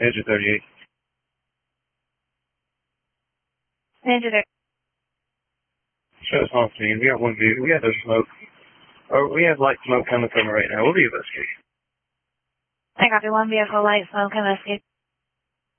Engine 38. Engine 38. Show us on scene. We got one vehicle. We have no smoke. We have light smoke coming from it right now. We'll be investigating. I copy, one vehicle, light smoke, investigate.